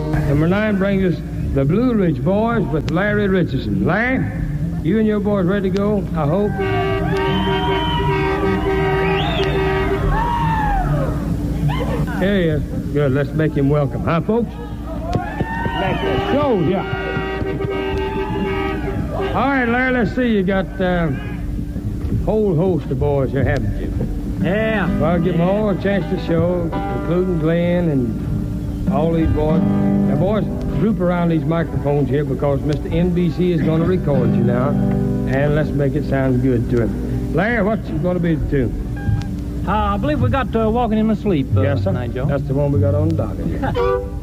Number 9 brings us the Blue Ridge Boys with Larry Richardson. Larry, you and your boys ready to go, I hope? There he is. Good, let's make him welcome. Huh, folks? Make this show, yeah. All right, Larry, let's see. You got a whole host of boys here, haven't you? Yeah. Well, I'll give them all a chance to show, including Glenn and all these boys. Now, boys, group around these microphones here because Mr. NBC is going to record you now, and let's make it sound good to him. Larry, what's going to be the tune? I believe we got Walking in My Sleep yes, sir. tonight, Joe. That's the one we got on the docket here.